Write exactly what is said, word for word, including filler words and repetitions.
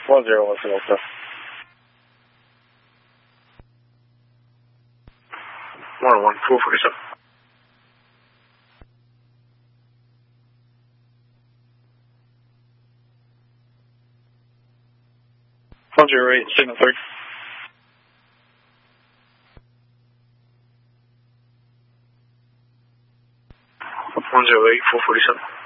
one zero one zero seven. one one four forty-seven. one zero eight, signal three. one zero eight four forty-seven.